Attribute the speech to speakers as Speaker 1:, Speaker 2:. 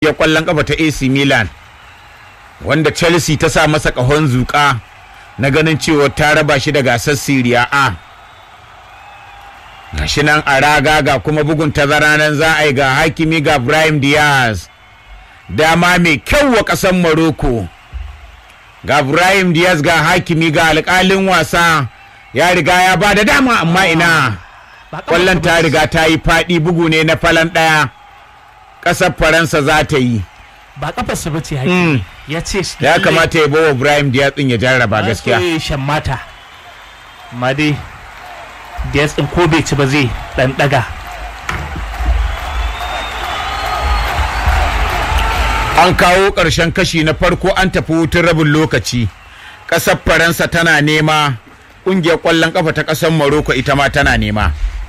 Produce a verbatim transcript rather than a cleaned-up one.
Speaker 1: ya kwallon kafa ta A C Milan wanda Chelsea ta sa masa kahon zuka na ganin cewa ta raba shi da gasar Serie A. Gashi nan a raga ga kuma bugun tazara nan za a yi ga Hakimi ga Brahim Diaz. Dama mai kyau wa ƙasar Morocco. Ga Brahim Diaz ga Hakimi ga alƙalin wasa ya riga ya ba da dama amma ina kwallon ta riga ta yi faɗi, bugu ne na falan ɗaya ƙasar Faransa za ta yi.
Speaker 2: Ba kafarsa ba ce Hakimi. Ya ce
Speaker 1: ya kamata ya bawa Brahim Diaz ɗin ya jarraba gaskiya.
Speaker 2: Ya shan mata. Amma dai Diaz ɗin ko bai ci ba zai ɗan ɗaga.
Speaker 1: An kawo ƙarshen kashi na farko, an tafi hutun rabin lokaci. Ƙasar Faransa tana nema, ƙungiyar ƙwallon ƙafa ta ƙasar Morocco ita ma tana nema.